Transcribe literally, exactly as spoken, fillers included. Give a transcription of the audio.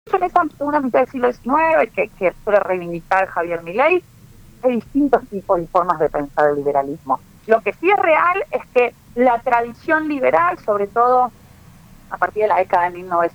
en esa segunda mitad del siglo diecinueve que, que suele reivindicar Javier Milei, hay distintos tipos y formas de pensar el liberalismo. Lo que sí es real es que la tradición liberal, sobre todo a partir de la década de mil novecientos,